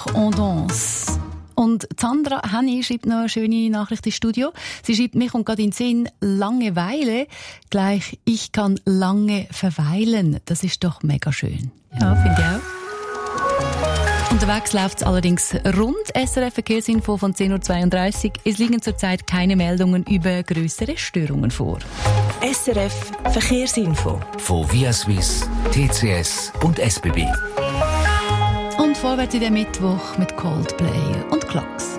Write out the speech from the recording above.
on danse. Und Sandra Henny schreibt noch eine schöne Nachricht ins Studio. Sie schreibt, mir kommt gerade in den Sinn, Langeweile gleich ich kann lange verweilen. Das ist doch mega schön. Ja, finde ich auch. Unterwegs läuft es allerdings rund. SRF Verkehrsinfo von 10.32 Uhr. Es liegen zurzeit keine Meldungen über grössere Störungen vor. SRF Verkehrsinfo. Von Via Suisse, TCS und SBB. Und vorwärts in den Mittwoch mit Coldplay und Klacks.